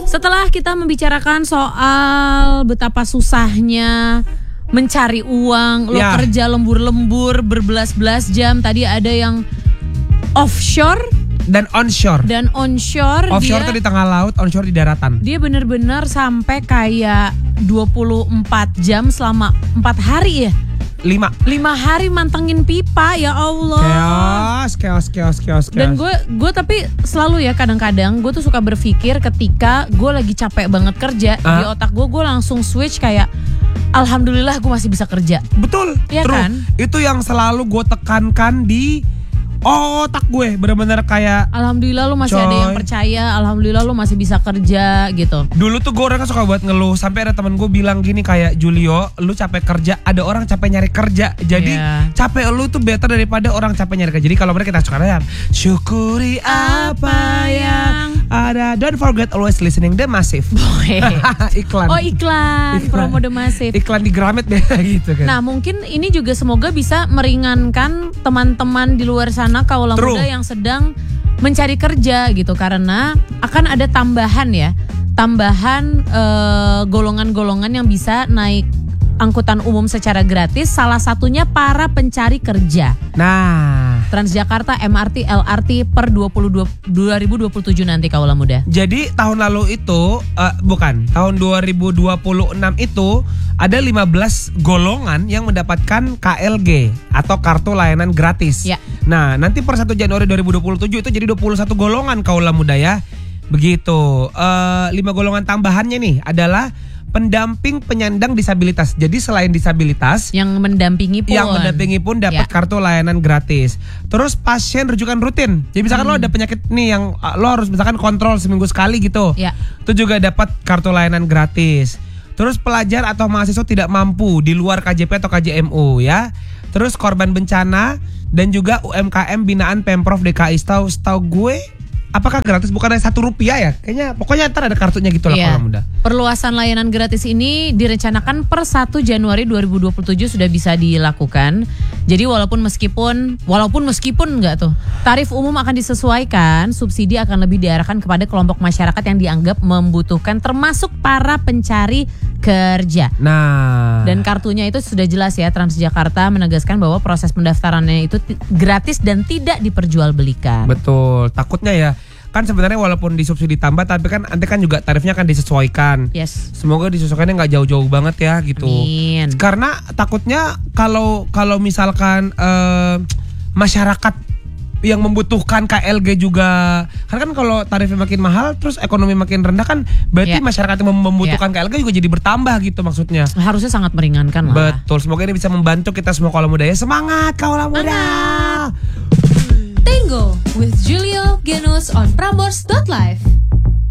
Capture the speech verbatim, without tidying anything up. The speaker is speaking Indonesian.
Setelah kita membicarakan soal betapa susahnya mencari uang, lo Ya. kerja lembur-lembur berbelas-belas jam. Tadi ada yang offshore Dan onshore. dan onshore. Offshore dia, tuh di tengah laut, onshore di daratan. dia bener-bener sampai kayak dua puluh empat jam selama empat hari ya. Lima. Lima hari mantengin pipa, ya Allah. Chaos, chaos, chaos, chaos, chaos. Dan gue gue tapi selalu ya kadang-kadang gue tuh suka berpikir ketika gue lagi capek banget kerja, Ah. di otak gue gue langsung switch kayak alhamdulillah gue masih bisa kerja. Betul, Iya true. kan? Itu yang selalu gue tekankan di otak gue, bener-bener kayak Alhamdulillah lu masih ada yang Coy. percaya, alhamdulillah lu masih bisa kerja gitu. dulu tuh gue orangnya suka buat ngeluh. Sampai ada temen gue bilang gini kayak, Julio, lu capek kerja, ada orang capek nyari kerja. Jadi Iya. capek lu tuh better daripada orang capek nyari kerja. Jadi kalau mereka kita suka ya, syukuri apa yang ada. Don't forget always listening The Massive. Iklan. Oh iklan, Iklan. promo The Massive. Iklan di Gramet deh gitu kan. Nah mungkin ini juga semoga bisa meringankan teman-teman di luar sana kaula True. muda yang sedang mencari kerja gitu. Karena akan ada tambahan ya, tambahan eh, golongan-golongan yang bisa naik angkutan umum secara gratis. Salah satunya para pencari kerja. Nah, Transjakarta, M R T, L R T per dua ribu dua puluh tujuh nanti kaula muda. jadi tahun lalu itu eh, bukan, tahun dua ribu dua puluh enam itu ada lima belas golongan yang mendapatkan K L G atau kartu layanan gratis. Ya. Nah, nanti per satu Januari dua ribu dua puluh tujuh itu jadi dua puluh satu golongan kaula muda ya. Begitu. Eh, lima golongan tambahannya nih adalah pendamping penyandang disabilitas. Jadi selain disabilitas, Yang mendampingi pun. yang mendampingi pun dapat Ya. kartu layanan gratis. Terus pasien rujukan rutin. Jadi misalkan lo ada penyakit nih yang uh, lo harus misalkan kontrol seminggu sekali gitu. Ya. Itu juga dapat kartu layanan gratis. Terus pelajar atau mahasiswa tidak mampu di luar K J P atau K J M U ya. Terus korban bencana dan juga U M K M binaan Pemprov D K I. Setahu setahu gue apakah gratis, bukan ada satu rupiah ya? Kayaknya pokoknya ntar ada kartunya gitu lah Iya. kalau muda. Perluasan layanan gratis ini direncanakan per satu Januari dua ribu dua puluh tujuh sudah bisa dilakukan. Jadi walaupun meskipun walaupun meskipun enggak tuh tarif umum akan disesuaikan, subsidi akan lebih diarahkan kepada kelompok masyarakat yang dianggap membutuhkan, termasuk para pencari kerja. Nah, Dan kartunya itu sudah jelas ya, Transjakarta menegaskan bahwa proses pendaftarannya itu ti- gratis dan tidak diperjualbelikan. betul. Takutnya ya, kan sebenarnya walaupun disubsidi tambah, tapi kan nanti kan juga tarifnya akan disesuaikan. Yes. Semoga disesuaikannya nggak jauh-jauh banget ya gitu. Amin. Karena takutnya kalau kalau misalkan eh, masyarakat yang membutuhkan K L G juga, karena kan kalau tarifnya makin mahal, terus ekonomi makin rendah kan, berarti Ya. masyarakat yang mem- membutuhkan K L G juga jadi bertambah gitu maksudnya. Harusnya sangat meringankan lah. Betul. Semoga ini bisa membantu kita semua kaula muda ya. Semangat kaula muda. Tango with Julio Genus on Prambors dot live.